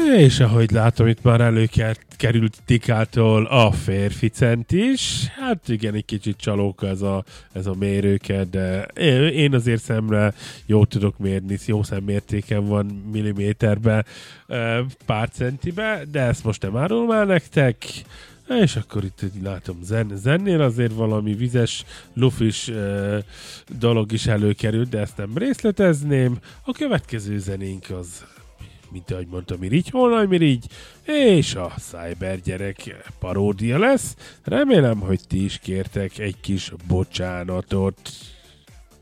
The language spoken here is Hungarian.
És ahogy látom, itt már előkerült Tikától a férfi cent is. Hát igen, egy kicsit csalóka ez a mérőket, de én azért szemre jó tudok mérni, jó szemmértéken van milliméterbe, pár centibe, de ezt most nem árulom el nektek. És akkor itt látom zennél azért valami vizes, lufis dolog is előkerült, de ezt nem részletezném. A következő zenénk az, mint ahogy mondtam, Mirigy, Holnaj Mirigy, és a Cyber gyerek paródia lesz. Remélem, hogy ti is kértek egy kis bocsánatot.